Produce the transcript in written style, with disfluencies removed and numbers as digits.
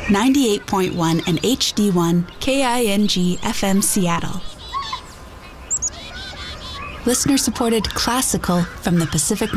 98.1 and HD1 KING FM Seattle. Listener-supported classical from the Pacific